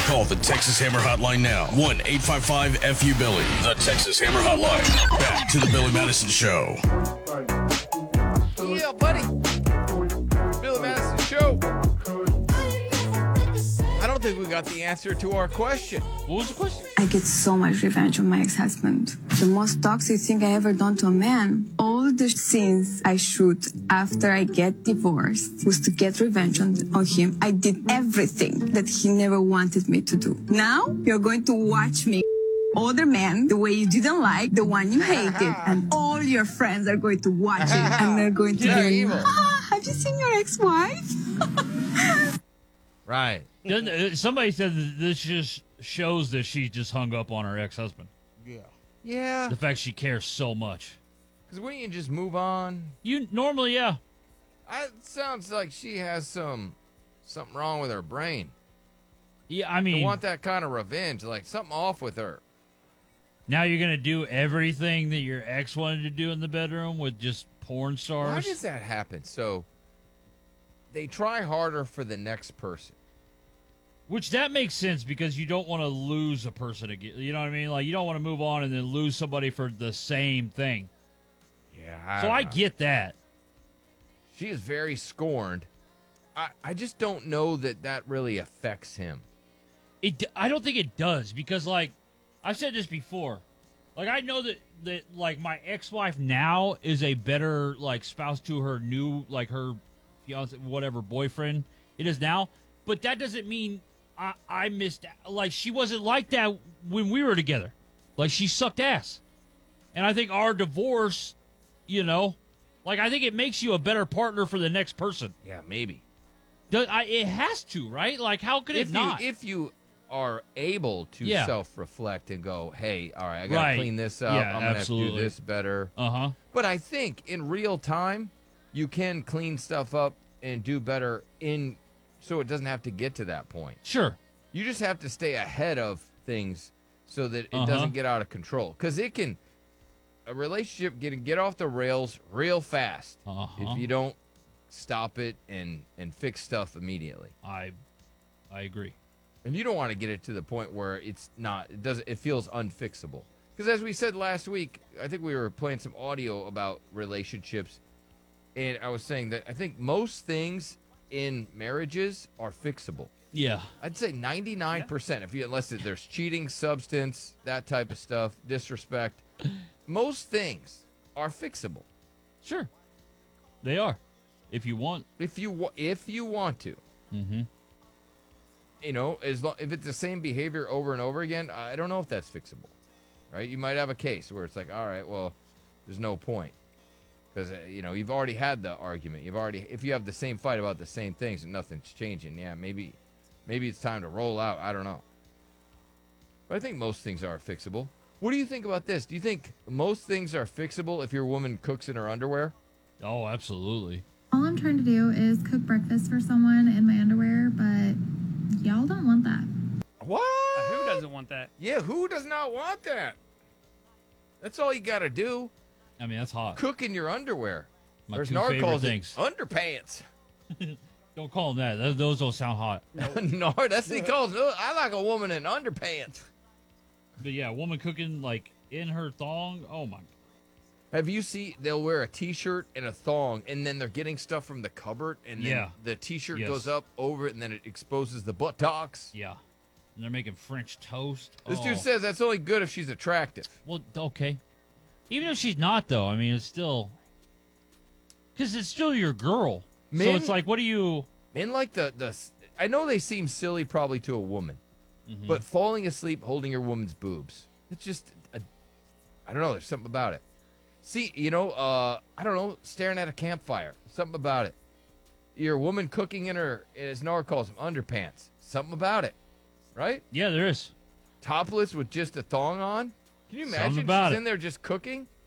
Call the Texas Hammer Hotline now. 1-855-FU-BILLY. The Texas Hammer Hotline. Back to the Billy Madison Show. Yeah, buddy. Billy Madison Show. I don't think we got the answer to our question. What was the question? I get so much revenge on my ex-husband. The most toxic thing I ever done to a man. All the scenes I shoot after I get divorced was to get revenge on him. I did everything that he never wanted me to do. Now you're going to watch me other man the way you didn't like, the one you hated, and all your friends are going to watch it and they're going to be like, have you seen your ex-wife? Right. Somebody said that this just shows that she just hung up on her ex-husband. Yeah. The fact she cares so much. Because wouldn't you just move on? You normally, yeah. It sounds like she has something wrong with her brain. Yeah, I mean, You want that kind of revenge, like something off with her. now you're going to do everything that your ex wanted to do in the bedroom with just porn stars? Why does that happen? So they try harder for the next person. Which that makes sense because you don't want to lose a person again. You know what I mean? Like, you don't want to move on and then lose somebody for the same thing. Yeah. So I get that. She is very scorned. I just don't know that really affects him. I don't think it does because, like, I've said this before. Like, I know that like, my ex-wife now is a better, like, spouse to her new, like, her fiance, whatever, boyfriend it is now. But that doesn't mean I missed, like, she wasn't like that when we were together. Like, she sucked ass. And I think our divorce, you know, like, I think it makes you a better partner for the next person. Yeah, maybe. It has to, right? Like, how could it not? If you are able to self-reflect and go, hey, all right, I got to clean this up. Yeah, I'm going to have to do absolutely. this better. Uh-huh. But I think in real time, you can clean stuff up and do better so it doesn't have to get to that point. Sure. You just have to stay ahead of things so that it doesn't get out of control. Because a relationship can get off the rails real fast if you don't stop it and fix stuff immediately. I agree. And you don't want to get it to the point where it feels unfixable. Because as we said last week, I think we were playing some audio about relationships, and I was saying that I think most things in marriages are fixable. Yeah. I'd say 99%, unless there's cheating, substance, that type of stuff, disrespect. Most things are fixable. Sure. They are. If you want. If you want to. Mm-hmm. You know, if it's the same behavior over and over again, I don't know if that's fixable. Right? You might have a case where it's like, all right, well, there's no point. Because, you've already had the argument. If you have the same fight about the same things and nothing's changing, yeah, maybe it's time to roll out. I don't know. But I think most things are fixable. What do you think about this? Do you think most things are fixable if your woman cooks in her underwear? Oh, absolutely. All I'm trying to do is cook breakfast for someone in my underwear, but y'all don't want that. What? Who doesn't want that? Yeah, who does not want that? That's all you got to do. I mean, that's hot. Cook in your underwear. My There's two Nard favorite calls things. it underpants. Don't call them that. Those don't sound hot. Nard, that's what he calls it. I like a woman in underpants. But yeah, a woman cooking, like, in her thong. Oh, my. Have you seen, they'll wear a T-shirt and a thong, and then they're getting stuff from the cupboard, and then the T-shirt goes up over it, and then it exposes the buttocks? Yeah. And they're making French toast. This dude says that's only good if she's attractive. Well, okay. Even if she's not, though, I mean, it's still... Because it's still your girl. So it's like, what do you... Men like I know they seem silly probably to a woman, but falling asleep holding your woman's boobs, it's just, I don't know, there's something about it. See, I don't know, staring at a campfire, something about it. Your woman cooking in her, as Nora calls them, underpants, something about it, right? Yeah, there is. Topless with just a thong on? Can you imagine she's in there just cooking?